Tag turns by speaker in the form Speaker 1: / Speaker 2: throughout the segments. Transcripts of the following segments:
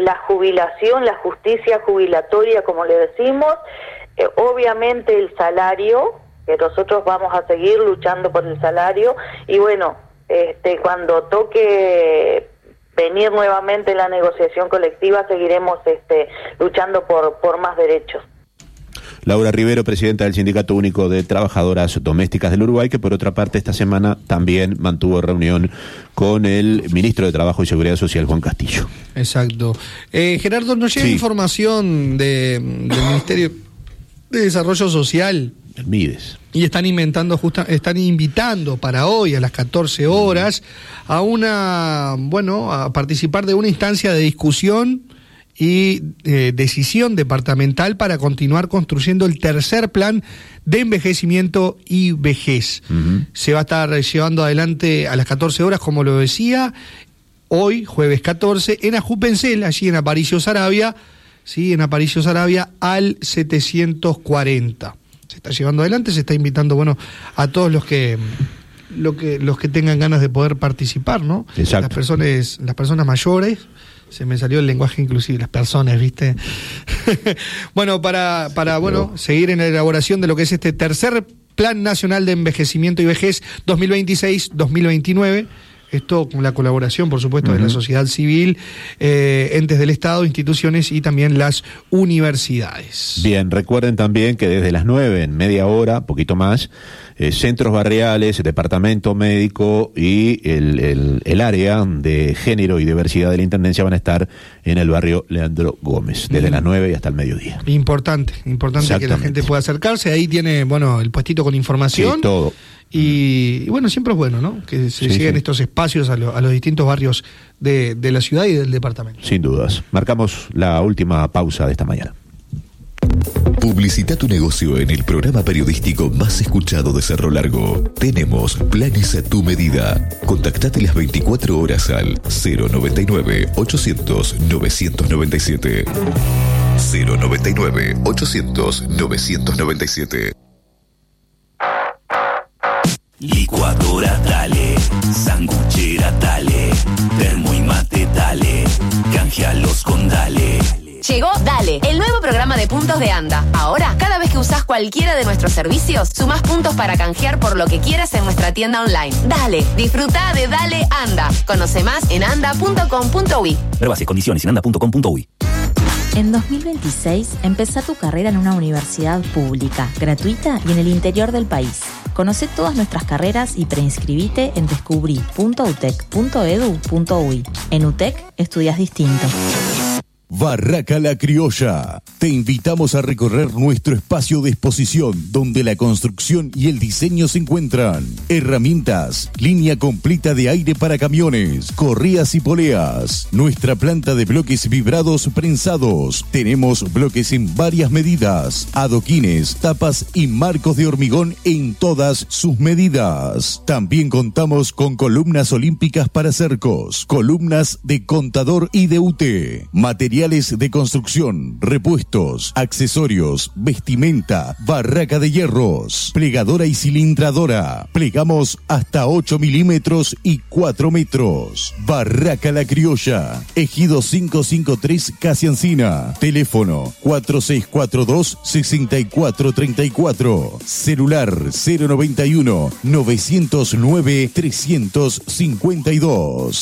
Speaker 1: la jubilación, la justicia jubilatoria, como le decimos, obviamente el salario, que nosotros vamos a seguir luchando por el salario, y bueno, cuando toque venir nuevamente la negociación colectiva, seguiremos luchando por más derechos.
Speaker 2: Laura Rivero, presidenta del Sindicato Único de Trabajadoras Domésticas del Uruguay, que por otra parte esta semana también mantuvo reunión con el ministro de Trabajo y Seguridad Social, Juan Castillo.
Speaker 3: Exacto. Gerardo, nos llega información del Ministerio de Desarrollo Social.
Speaker 2: El MIDES. Y
Speaker 3: están invitando para hoy a las 14 horas a participar de una instancia de discusión y decisión departamental para continuar construyendo el tercer plan de envejecimiento y vejez. Se va a estar llevando adelante a las 14 horas, como lo decía, hoy, jueves 14, en Ajupencel, allí en Aparicio Saravia, al 740. Se está llevando adelante, se está invitando, a todos los que tengan ganas de poder participar, ¿no?
Speaker 2: Exacto.
Speaker 3: Las personas mayores. Se me salió el lenguaje inclusive, las personas, ¿viste? para seguir en la elaboración de lo que es este tercer Plan Nacional de Envejecimiento y Vejez 2026-2029. Esto con la colaboración, por supuesto, de la sociedad civil, entes del Estado, instituciones y también las universidades.
Speaker 2: Bien, recuerden también que desde las 9, en media hora, poquito más, centros barriales, departamento médico y el área de género y diversidad de la Intendencia van a estar en el barrio Leandro Gómez, desde las 9 y hasta el mediodía.
Speaker 3: Importante que la gente pueda acercarse. Ahí tiene, el puestito con información.
Speaker 2: Sí, todo.
Speaker 3: Y siempre es bueno, ¿no? Que se lleguen estos espacios a los distintos barrios de la ciudad y del departamento.
Speaker 2: Sin dudas. Marcamos la última pausa de esta mañana.
Speaker 4: Publicita tu negocio en el programa periodístico más escuchado de Cerro Largo. Tenemos planes a tu medida. Contactate las 24 horas al 099-800-997. 099-800-997.
Speaker 5: Licuadora dale, sanguchera dale, termo y mate dale, canjealos con dale.
Speaker 6: Llegó Dale, el nuevo programa de puntos de ANDA. Ahora, cada vez que usás cualquiera de nuestros servicios, sumás puntos para canjear por lo que quieras en nuestra tienda online. Dale, disfruta de Dale ANDA. Conoce más en anda.com.uy.
Speaker 5: Pruebas y condiciones en anda.com.uy.
Speaker 7: En 2026, empezá tu carrera en una universidad pública, gratuita y en el interior del país. Conoce todas nuestras carreras y preinscribite en descubrí.utec.edu.uy. En UTEC, estudias distinto.
Speaker 8: Barraca La Criolla. Te invitamos a recorrer nuestro espacio de exposición donde la construcción y el diseño se encuentran. Herramientas, línea completa de aire para camiones, correas y poleas. Nuestra planta de bloques vibrados prensados. Tenemos bloques en varias medidas, adoquines, tapas y marcos de hormigón en todas sus medidas. También contamos con columnas olímpicas para cercos, columnas de contador y de UT. Materiales de construcción, repuestos, accesorios, vestimenta, barraca de hierros, plegadora y cilindradora. Plegamos hasta 8 milímetros y 4 metros. Barraca La Criolla, Ejido 553 Casi Encina. Teléfono 4642-6434. Celular 091-909-352.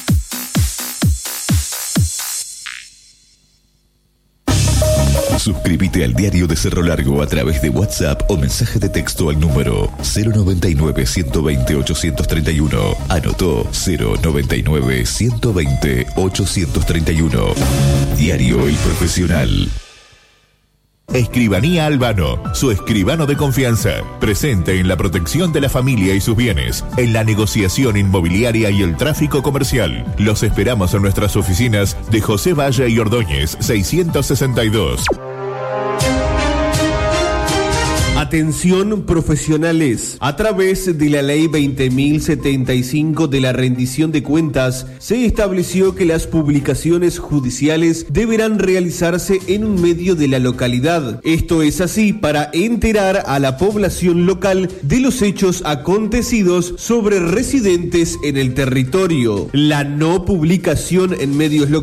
Speaker 4: Suscríbete al Diario de Cerro Largo a través de WhatsApp o mensaje de texto al número 099-120-831. Anotó 099-120-831. Diario El Profesional.
Speaker 9: Escribanía Albano, su escribano de confianza, presente en la protección de la familia y sus bienes, en la negociación inmobiliaria y el tráfico comercial. Los esperamos en nuestras oficinas de José Valle y Ordóñez, 662.
Speaker 10: Atención profesionales. A través de la Ley 20.075 de la rendición de cuentas, se estableció que las publicaciones judiciales deberán realizarse en un medio de la localidad. Esto es así para enterar a la población local de los hechos acontecidos sobre residentes en el territorio. La no publicación en medios locales